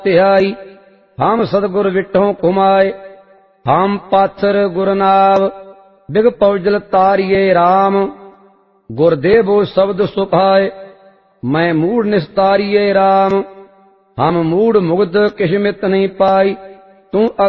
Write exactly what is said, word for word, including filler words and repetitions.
ਧਿਆਈ। ਹਮ ਸਤਿਗੁਰ ਵਿਟਹੁ ਕੁਮਾਏ ਹਮ ਪਾਥਰ ਗੁਰਨਾਵ। Big ਪਉਜਲ ਤਾਰਿਏ RAM ਗੁਰਦੇਵੋ ਸ਼ਬਦ ਸੁਭਾਏ। ਮੈਂ ਮੂੜ ਨਿਸਤਾਰਿਏ RAM ਹਮ ਮੂੜ ਮੁਗਧ ਕਿਛ ਮਿਤ ਨਹੀਂ ਪਾਈ। ਤੂੰ